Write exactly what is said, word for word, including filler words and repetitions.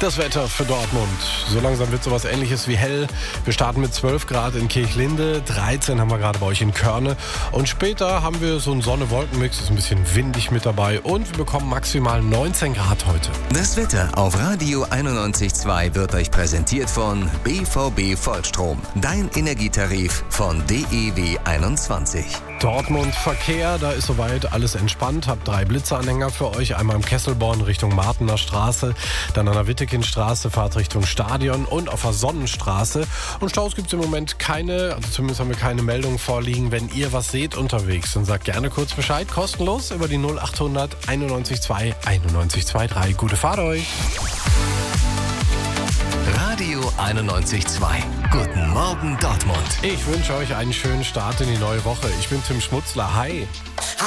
Das Wetter für Dortmund. So langsam wird sowas Ähnliches wie hell. Wir starten mit zwölf Grad in Kirchlinde, dreizehn haben wir gerade bei euch in Körne. Und später haben wir so einen Sonne-Wolken-Mix, ist ein bisschen windig mit dabei. Und wir bekommen maximal neunzehn Grad heute. Das Wetter auf Radio einundneunzig Komma zwei wird euch präsentiert von B V B Vollstrom. Dein Energietarif von D E W einundzwanzig. Dortmund Verkehr, da ist soweit alles entspannt. Hab drei Blitzeranhänger für euch. Einmal im Kesselborn Richtung Martener Straße, dann an der Wittekindstraße, Fahrt Richtung Stadion und auf der Sonnenstraße. Und Staus gibt es im Moment keine, also zumindest haben wir keine Meldungen vorliegen. Wenn ihr was seht unterwegs, dann sagt gerne kurz Bescheid. Kostenlos über die null achthundert einundneunzig zwei einundneunzig zweiunddreißig. Gute Fahrt euch! Radio einundneunzig Komma zwei. Guten Morgen Dortmund. Ich wünsche euch einen schönen Start in die neue Woche. Ich bin Tim Schmutzler. Hi!